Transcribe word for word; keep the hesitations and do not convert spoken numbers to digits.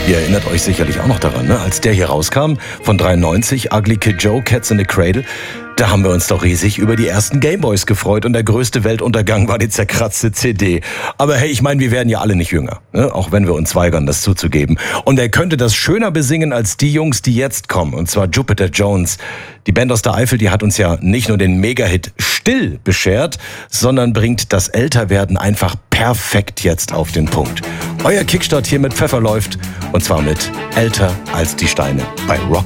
Ihr erinnert euch sicherlich auch noch daran, ne? Als der hier rauskam, von dreiundneunzig, Ugly Kid Joe, Cats in the Cradle, da haben wir uns doch riesig über die ersten Gameboys gefreut und der größte Weltuntergang war die zerkratzte C D. Aber hey, ich meine, wir werden ja alle nicht jünger, ne? Auch wenn wir uns weigern, das zuzugeben. Und er könnte das schöner besingen als die Jungs, die jetzt kommen, und zwar Jupiter Jones. Die Band aus der Eifel, die hat uns ja nicht nur den Mega-Hit Still beschert, sondern bringt das Älterwerden einfach perfekt jetzt auf den Punkt. Euer Kickstart hier mit Pfeffer läuft, und zwar mit Älter als die Steine bei Rock